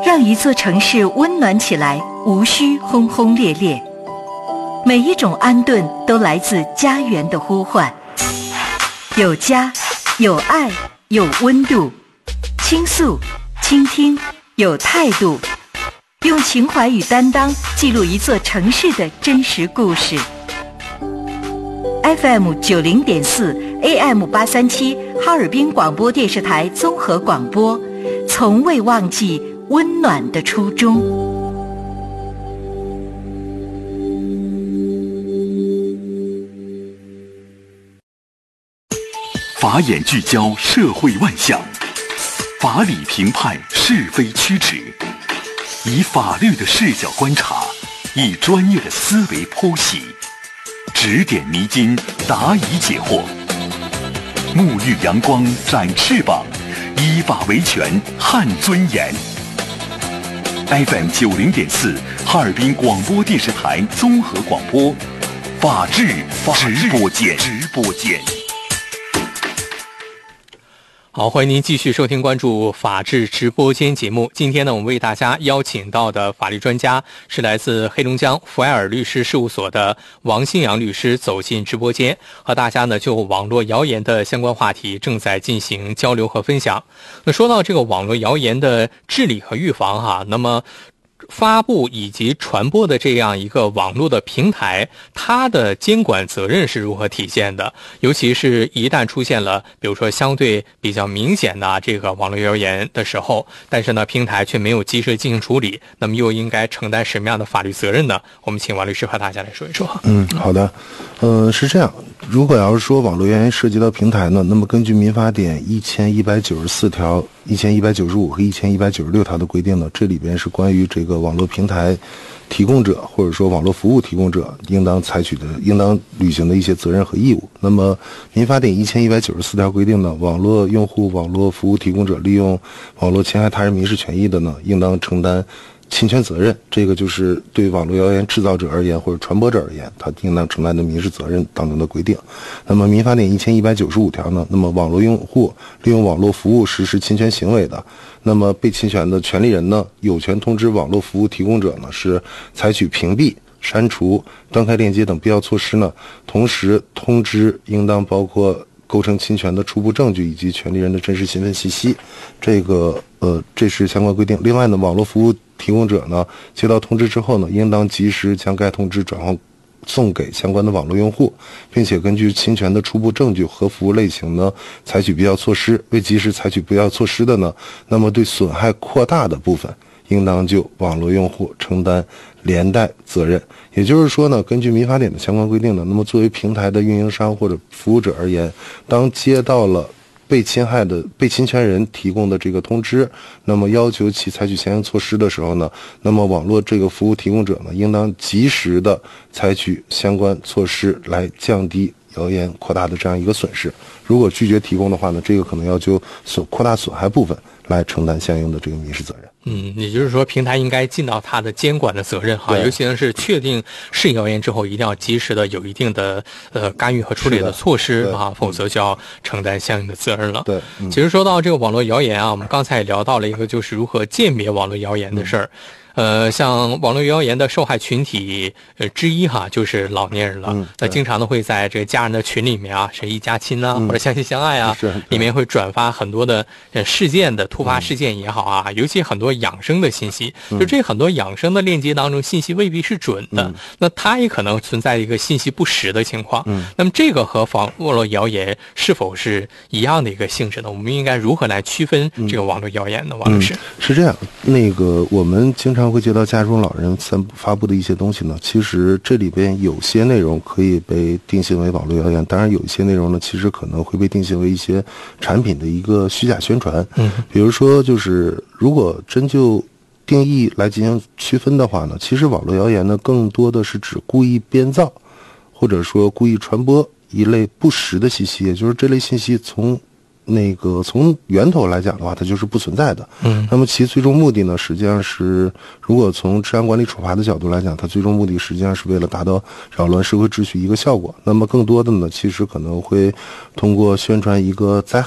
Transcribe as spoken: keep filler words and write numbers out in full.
让一座城市温暖起来，无需轰轰烈烈。每一种安顿都来自家园的呼唤，有家，有爱，有温度，倾诉，倾听，有态度，用情怀与担当记录一座城市的真实故事。F M 九零点四 A M 八三七哈尔滨广播电视台综合广播，从未忘记温暖的初衷。 法眼聚焦社会万象，法理评判是非曲直，以法律的视角观察，以专业的思维剖析，指点迷津，答疑解惑，沐浴阳光，展翅膀，依法维权，撼尊严。F M 九零点四哈尔滨广播电视台综合广播，法治直播间，直播间。 好，欢迎您继续收听关注法治直播间节目。今天呢，我们为大家邀请到的法律专家是来自黑龙江福埃尔律师事务所的王新阳律师，走进直播间，和大家呢就网络谣言的相关话题正在进行交流和分享。那说到这个网络谣言的治理和预防哈，那么发布以及传播的这样一个网络的平台，它的监管责任是如何体现的？尤其是一旦出现了比如说相对比较明显的这个网络谣言的时候，但是呢平台却没有及时进行处理，那么又应该承担什么样的法律责任呢？我们请王律师和大家来说一说。 嗯，好的。呃，是这样，如果要是说网络谣言涉及到平台呢，那么根据民法典一千一百九十四条、一千一百九十五和一千一百九十六条的规定呢，这里边是关于这个网络平台提供者或者说网络服务提供者应当采取的、应当履行的一些责任和义务。那么民法典一千一百九十四条规定呢，网络用户、网络服务提供者利用网络侵害他人民事权益的呢，应当承担侵权责任，这个就是对网络谣言制造者而言或者传播者而言，他应当承担的民事责任当中的规定。那么民法典一千一百九十五条呢，那么网络用户利用网络服务实施侵权行为的，那么被侵权的权利人呢，有权通知网络服务提供者呢，是采取屏蔽、删除、断开链接等必要措施呢，同时通知应当包括构成侵权的初步证据以及权利人的真实身份信息，这个呃，这是相关规定。另外呢，网络服务提供者呢，接到通知之后呢，应当及时将该通知转换送给相关的网络用户，并且根据侵权的初步证据和服务类型呢，采取必要措施。未及时采取必要措施的呢，那么对损害扩大的部分，应当就网络用户承担连带责任。也就是说呢，根据民法典的相关规定呢，那么作为平台的运营商或者服务者而言，当接到了被侵害的被侵权人提供的这个通知，那么要求其采取相应措施的时候呢，那么网络这个服务提供者呢，应当及时的采取相关措施来降低谣言扩大的这样一个损失。如果拒绝提供的话呢，这个可能要就损扩大损害部分来承担相应的这个民事责任。 嗯，也就是说平台应该尽到它的监管的责任哈，尤其是确定是谣言之后，一定要及时的有一定的呃干预和处理的措施啊，否则就要承担相应的责任了。 对， 嗯、其实说到这个网络谣言啊，我们刚才也聊到了一个就是如何鉴别网络谣言的事儿。嗯呃，像网络谣言的受害群体呃之一哈，就是老年人了。嗯，那经常的会在这个家人的群里面啊，谁一家亲啊，嗯、或者相亲相爱啊，里面会转发很多的呃事件的突发事件也好啊，嗯、尤其很多养生的信息，嗯、就这很多养生的链接当中，信息未必是准的，嗯、那它也可能存在一个信息不实的情况。嗯，那么这个和网络谣言是否是一样的一个性质呢？我们应该如何来区分这个网络谣言呢？王律师， 嗯，是这样，那个我们经常会接到家中老人散布发布的一些东西呢，其实这里边有些内容可以被定性为网络谣言，当然有一些内容呢，其实可能会被定性为一些产品的一个虚假宣传。嗯，比如说就是如果真就定义来进行区分的话呢，其实网络谣言呢更多的是指故意编造或者说故意传播一类不实的信息，也就是这类信息从那个从源头来讲的话，它就是不存在的。嗯，那么其最终目的呢，实际上是，如果从治安管理处罚的角度来讲，它最终目的实际上是为了达到扰乱社会秩序一个效果。那么更多的呢，其实可能会通过宣传一个灾害